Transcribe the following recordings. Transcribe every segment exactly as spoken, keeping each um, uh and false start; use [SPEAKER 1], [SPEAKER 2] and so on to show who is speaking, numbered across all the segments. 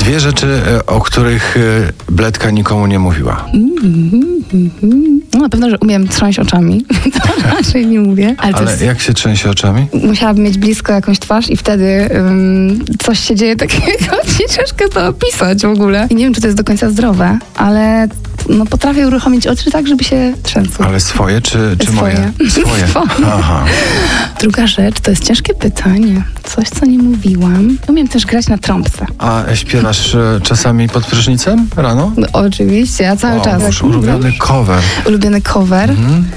[SPEAKER 1] Dwie rzeczy, o których Bledka nikomu nie mówiła.
[SPEAKER 2] No na pewno, że umiem trząść oczami. To raczej nie mówię. Ale,
[SPEAKER 1] Ale
[SPEAKER 2] jest...
[SPEAKER 1] jak się trzęsie oczami?
[SPEAKER 2] Musiałabym mieć blisko jakąś twarz i wtedy um, coś się dzieje takiego, ci ciężko to opisać w ogóle. I nie wiem, czy to jest do końca zdrowe, ale no, potrafię uruchomić oczy tak, żeby się trzęsły.
[SPEAKER 1] Ale swoje czy, czy
[SPEAKER 2] Swoje.
[SPEAKER 1] moje? Swoje.
[SPEAKER 2] Swoje.
[SPEAKER 1] Aha.
[SPEAKER 2] Druga rzecz, to jest ciężkie pytanie. Coś, co nie mówiłam. Umiem też grać na trąbce.
[SPEAKER 1] A śpiewasz e, czasami pod prysznicem rano?
[SPEAKER 2] No, oczywiście, ja cały
[SPEAKER 1] O,
[SPEAKER 2] czas.
[SPEAKER 1] masz ulubiony cover.
[SPEAKER 2] Ulubiony cover.
[SPEAKER 1] Mhm.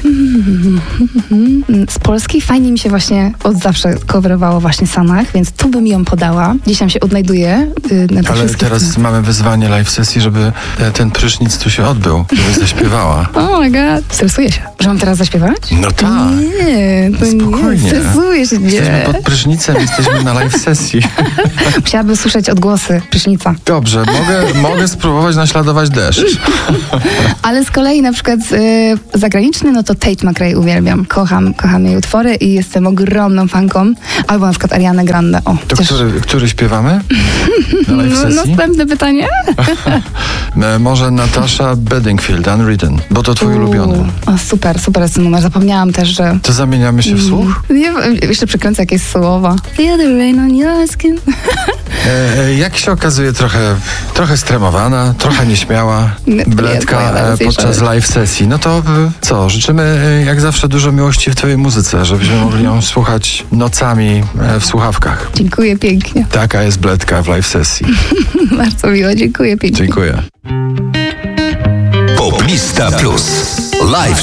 [SPEAKER 2] Z Polski fajnie mi się właśnie od zawsze coverowało właśnie Sanach, więc tu bym ją podała. Gdzieś tam się odnajduję y, na tych
[SPEAKER 1] Ale
[SPEAKER 2] wszystkich...
[SPEAKER 1] teraz mamy wyzwanie live sesji, żeby e, ten prysznic tu się odbył, żebyś zaśpiewała.
[SPEAKER 2] Oh my god. Stresuję się. Że mam teraz zaśpiewać?
[SPEAKER 1] No tak.
[SPEAKER 2] Nie, to
[SPEAKER 1] Spokojnie.
[SPEAKER 2] nie. Stresuję się,
[SPEAKER 1] Jesteśmy
[SPEAKER 2] nie.
[SPEAKER 1] pod prysznicem, jesteśmy na live sesji.
[SPEAKER 2] Musiałabym słyszeć odgłosy prysznica.
[SPEAKER 1] Dobrze, mogę, mogę spróbować naśladować deszcz.
[SPEAKER 2] Ale z kolei na przykład y, zagraniczny, no to Tate McRae uwielbiam. Kocham, kocham jej utwory i jestem ogromną fanką. Albo na przykład Ariana Grande. O,
[SPEAKER 1] To
[SPEAKER 2] chociaż...
[SPEAKER 1] który, który śpiewamy na live
[SPEAKER 2] No,
[SPEAKER 1] sesji?
[SPEAKER 2] następne pytanie.
[SPEAKER 1] E, Może Natasha Bedingfield, Unwritten, bo to twój ulubiony.
[SPEAKER 2] O, super, super jest ten numer. Zapomniałam też, że...
[SPEAKER 1] To zamieniamy się w słuch?
[SPEAKER 2] Nie, jeszcze przekręcę jakieś słowa. Feel the rain on your skin.
[SPEAKER 1] E, e, jak się okazuje, trochę, trochę stremowana, trochę nieśmiała
[SPEAKER 2] Nie,
[SPEAKER 1] Bledka
[SPEAKER 2] jest moja
[SPEAKER 1] e,
[SPEAKER 2] najlepsza
[SPEAKER 1] podczas
[SPEAKER 2] rzecz.
[SPEAKER 1] live sesji. No to e, co, życzymy e, jak zawsze dużo miłości w twojej muzyce, żebyśmy mogli ją słuchać nocami e, w słuchawkach.
[SPEAKER 2] Dziękuję pięknie.
[SPEAKER 1] Taka jest Bledka w live sesji.
[SPEAKER 2] Bardzo miło, dziękuję pięknie.
[SPEAKER 1] Dziękuję.
[SPEAKER 3] Poplista Plus. Live